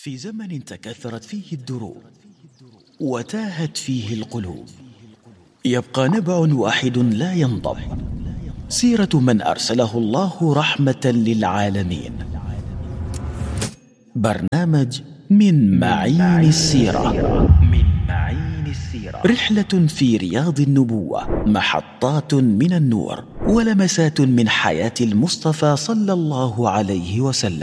في زمن تكاثرت فيه الدروب وتاهت فيه القلوب، يبقى نبع واحد لا ينضب، سيرة من أرسله الله رحمة للعالمين. برنامج من معين السيرة. رحلة في رياض النبوة، محطات من النور ولمسات من حياة المصطفى صلى الله عليه وسلم.